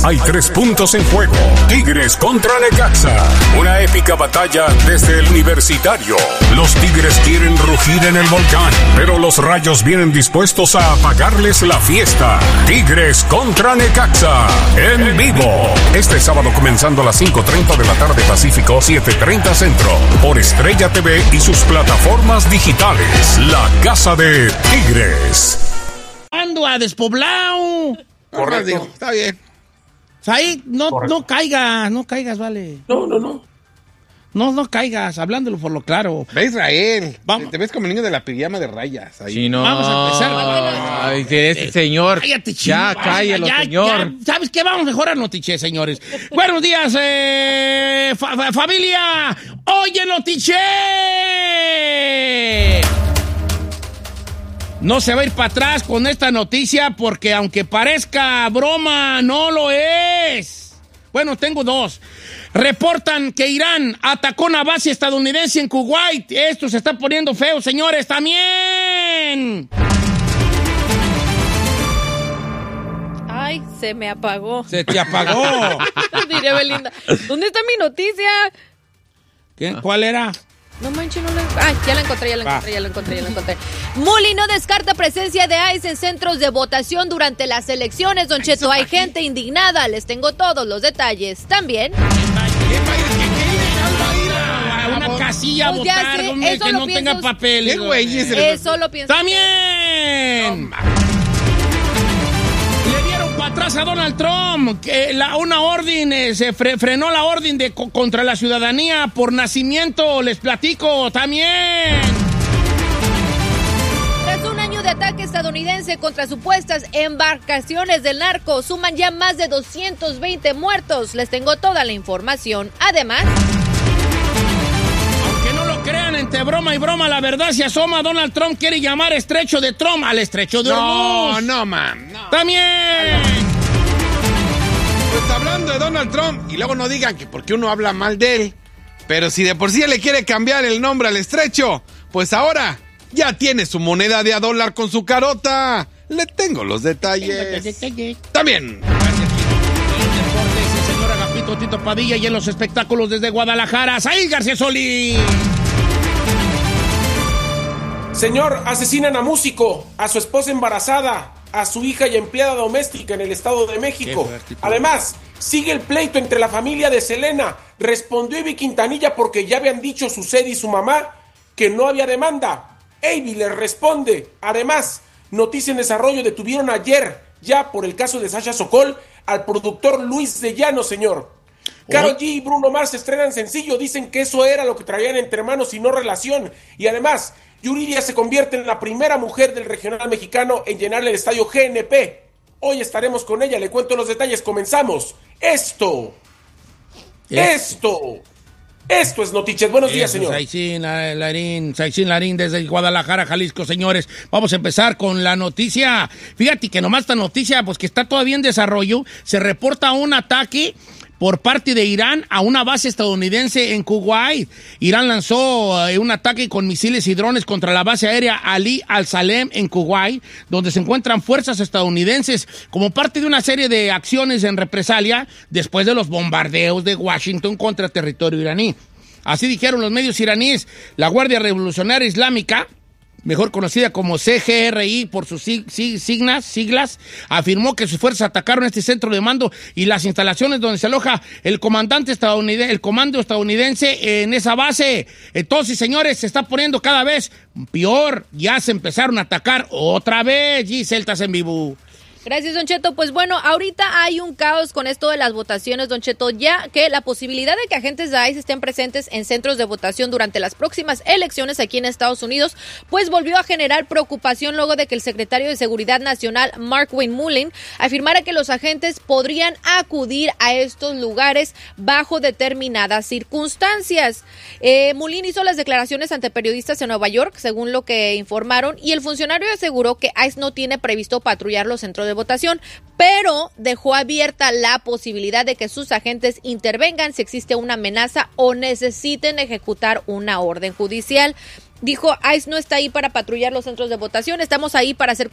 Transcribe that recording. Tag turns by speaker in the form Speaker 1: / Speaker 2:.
Speaker 1: Hay 3 puntos en juego. Tigres contra Necaxa. Una épica batalla desde el Universitario. Los Tigres quieren rugir en el volcán, pero los Rayos vienen dispuestos a apagarles la fiesta. Tigres contra Necaxa. En vivo. Este sábado comenzando a las 5:30 de la tarde Pacífico, 7:30 Centro. Por Estrella TV y sus plataformas digitales. La Casa de Tigres.
Speaker 2: Ando a despoblado.
Speaker 3: Correcto. Está bien.
Speaker 2: Ahí, no caigas, vale. No caigas, hablándolo por lo claro.
Speaker 3: Ve Israel.
Speaker 2: Vamos.
Speaker 3: Te ves como el niño de la pijama de rayas. Ahí.
Speaker 4: Sí, no.
Speaker 2: Vamos a empezar.
Speaker 4: Ay, que ese señor.
Speaker 2: Cállate,
Speaker 4: Ya, cállalo, señor.
Speaker 2: Ya, ¿sabes qué? Vamos mejor a Notiche, señores. Buenos días, familia. Oye, Notiche. No se va a ir para atrás con esta noticia porque aunque parezca broma, no lo es. Bueno, tengo 2. Reportan que Irán atacó una base estadounidense en Kuwait. Esto se está poniendo feo, señores, también.
Speaker 5: Ay, se me apagó.
Speaker 2: Se te apagó.
Speaker 5: Diré Belinda. ¿Dónde está mi noticia?
Speaker 2: ¿Qué? ¿Cuál era?
Speaker 5: No manches, no la encontré. Ah, ya la encontré. Muli no descarta presencia de ICE en centros de votación durante las elecciones, Don Cheto. Hay gente indignada. Les tengo todos los detalles. También.
Speaker 2: Una casilla a
Speaker 5: Pues ya
Speaker 2: votar
Speaker 5: sé,
Speaker 2: donde
Speaker 5: eso
Speaker 2: que
Speaker 5: lo
Speaker 2: no
Speaker 5: pienso.
Speaker 2: tenga papel.
Speaker 3: ¿Qué güey es el...
Speaker 5: Eso lo pienso.
Speaker 2: ¡También! Le dieron para atrás a Donald Trump. Que una orden, se frenó la orden contra la ciudadanía por nacimiento. Les platico también.
Speaker 5: Tras un año de ataque estadounidense contra supuestas embarcaciones del narco, suman ya más de 220 muertos. Les tengo toda la información. Además...
Speaker 2: Aunque no lo crean, entre broma y broma, la verdad se asoma. Donald Trump quiere llamar estrecho de Trump al estrecho de Hormuz.
Speaker 3: No, man. No.
Speaker 2: ¡También!
Speaker 3: Pues hablando de Donald Trump, y luego no digan que porque uno habla mal de él, pero si de por sí le quiere cambiar el nombre al estrecho, pues ahora ya tiene su moneda de $1 con su carota. Le tengo los detalles. También.
Speaker 2: Gracias, Tito. En los deportes, el señor Agapito Tito Padilla, y en los espectáculos desde Guadalajara, Saíl García Solís.
Speaker 6: Señor, asesinan a músico, a su esposa embarazada, a su hija y empleada doméstica en el Estado de México. Además, sigue el pleito entre la familia de Selena. Respondió Ivy Quintanilla porque ya habían dicho su sede y su mamá que no había demanda. Ivy le responde. Además, noticia en desarrollo, detuvieron ayer, ya por el caso de Sasha Sokol, al productor Luis de Llano, señor. Karol G y Bruno Mars estrenan sencillo, dicen que eso era lo que traían entre manos y no relación. Y además, Yuridia se convierte en la primera mujer del regional mexicano en llenar el estadio GNP. Hoy estaremos con ella, le cuento los detalles, comenzamos. Esto es Notiches. Buenos días, señor.
Speaker 2: Saicín Larín desde Guadalajara, Jalisco, señores. Vamos a empezar con la noticia. Fíjate que nomás esta noticia, pues que está todavía en desarrollo, se reporta un ataque por parte de Irán a una base estadounidense en Kuwait. Irán lanzó un ataque con misiles y drones contra la base aérea Ali Al-Salem en Kuwait, donde se encuentran fuerzas estadounidenses como parte de una serie de acciones en represalia después de los bombardeos de Washington contra territorio iraní. Así dijeron los medios iraníes. La Guardia Revolucionaria Islámica, mejor conocida como CGRI por sus siglas, afirmó que sus fuerzas atacaron este centro de mando y las instalaciones donde se aloja el comando estadounidense en esa base. Entonces, señores, se está poniendo cada vez peor. Ya se empezaron a atacar otra vez. Celtas en vivo.
Speaker 5: Gracias, Don Cheto. Pues bueno, ahorita hay un caos con esto de las votaciones, Don Cheto, ya que la posibilidad de que agentes de ICE estén presentes en centros de votación durante las próximas elecciones aquí en Estados Unidos, pues volvió a generar preocupación luego de que el secretario de Seguridad Nacional, Markwayne Mullin, afirmara que los agentes podrían acudir a estos lugares bajo determinadas circunstancias. Mullin hizo las declaraciones ante periodistas en Nueva York, según lo que informaron, y el funcionario aseguró que ICE no tiene previsto patrullar los centros de votación, pero dejó abierta la posibilidad de que sus agentes intervengan si existe una amenaza o necesiten ejecutar una orden judicial. Dijo, ICE no está ahí para patrullar los centros de votación, estamos ahí para hacer